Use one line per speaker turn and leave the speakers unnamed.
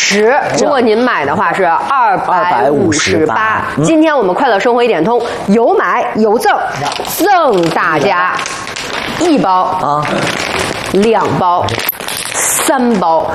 250，如果您买的话是258。今天我们快乐生活一点通有买有赠，赠大家1包2包3包